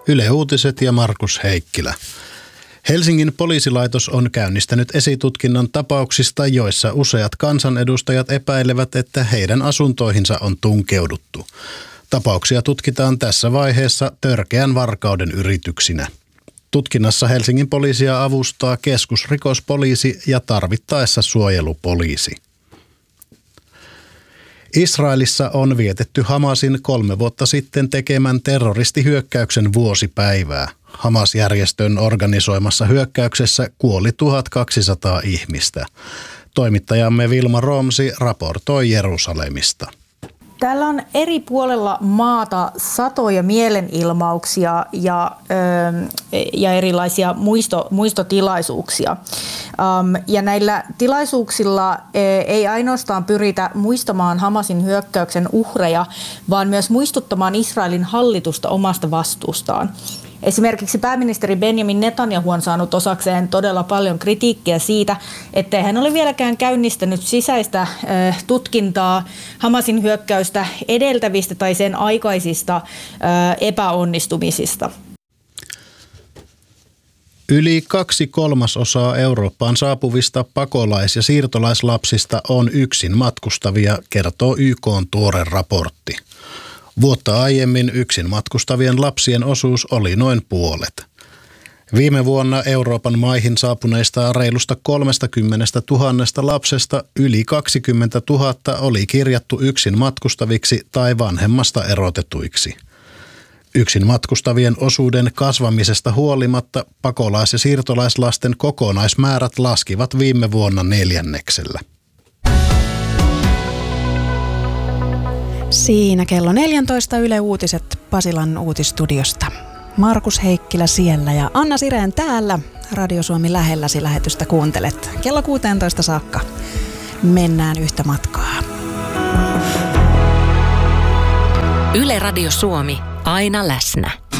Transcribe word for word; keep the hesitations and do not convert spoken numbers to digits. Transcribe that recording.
Yle Uutiset ja Markus Heikkilä. Helsingin poliisilaitos on käynnistänyt esitutkinnan tapauksista, joissa useat kansanedustajat epäilevät, että heidän asuntoihinsa on tunkeuduttu. Tapauksia tutkitaan tässä vaiheessa törkeän varkauden yrityksinä. Tutkinnassa Helsingin poliisia avustaa keskusrikospoliisi ja tarvittaessa suojelupoliisi. Israelissa on vietetty Hamasin kolme vuotta sitten tekemän terroristihyökkäyksen vuosipäivää. Hamas-järjestön organisoimassa hyökkäyksessä kuoli tuhatkaksisataa ihmistä. Toimittajamme Vilma Romsi raportoi Jerusalemista. Täällä on eri puolella maata satoja mielenilmauksia ja, ja erilaisia muisto, muistotilaisuuksia. Ja näillä tilaisuuksilla ei ainoastaan pyritä muistamaan Hamasin hyökkäyksen uhreja, vaan myös muistuttamaan Israelin hallitusta omasta vastuustaan. Esimerkiksi pääministeri Benjamin Netanyahu on saanut osakseen todella paljon kritiikkiä siitä, ettei hän ole vieläkään käynnistänyt sisäistä tutkintaa Hamasin hyökkäystä edeltävistä tai sen aikaisista epäonnistumisista. Yli kaksi kolmasosaa Eurooppaan saapuvista pakolais- ja siirtolaislapsista on yksin matkustavia, kertoo Y K:n tuore raportti. Vuotta aiemmin yksin matkustavien lapsien osuus oli noin puolet. Viime vuonna Euroopan maihin saapuneista reilusta kolmekymmentätuhatta lapsesta yli kaksikymmentätuhatta oli kirjattu yksin matkustaviksi tai vanhemmasta erotetuiksi. Yksin matkustavien osuuden kasvamisesta huolimatta pakolais- ja siirtolaislasten kokonaismäärät laskivat viime vuonna neljänneksellä. Siinä kello neljätoista Yle Uutiset Pasilan uutistudiosta. Markus Heikkilä siellä ja Anna Sireen täällä. Radio Suomi lähelläsi lähetystä kuuntelet. Kello kuusitoista saakka mennään yhtä matkaa. Yle Radio Suomi, aina läsnä.